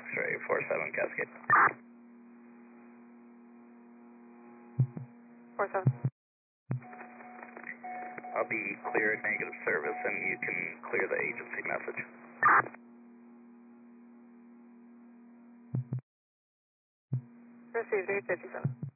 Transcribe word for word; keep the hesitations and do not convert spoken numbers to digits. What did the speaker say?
X-ray four seven Cascade. four seven. I'll be cleared negative service and you can clear the agency message. Received eight fifty-seven.